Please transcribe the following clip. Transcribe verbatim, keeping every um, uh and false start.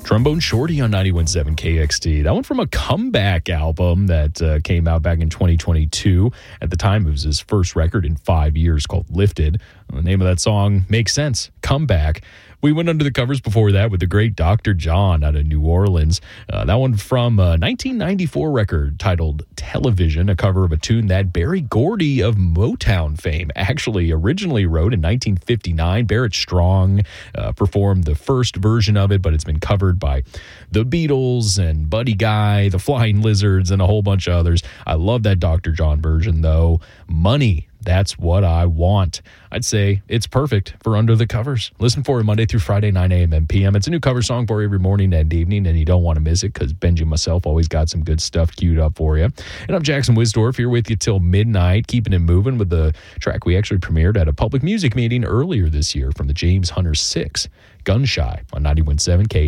Trombone Shorty on ninety-one point seven K X T. That one from a comeback album that uh, came out back in twenty twenty-two. At the time, it was his first record in five years called Lifted. The name of that song makes sense. Comeback. We went under the covers before that with the great Doctor John out of New Orleans. Uh, that one from a nineteen ninety-four record titled Television, a cover of a tune that Berry Gordy of Motown fame actually originally wrote in nineteen fifty-nine. Barrett Strong uh, performed the first version of it, but it's been covered by the Beatles and Buddy Guy, the Flying Lizards, and a whole bunch of others. I love that Doctor John version, though. Money. That's what I want. I'd say it's perfect for Under the Covers. Listen for it Monday through Friday, nine a.m. and p m. It's a new cover song for every morning and evening, and you don't want to miss it because Benji and myself always got some good stuff queued up for you. And I'm Jackson Wisdorf here with you till midnight, keeping it moving with the track we actually premiered at a public music meeting earlier this year from the James Hunter six, Gun Shy on ninety-one point seven K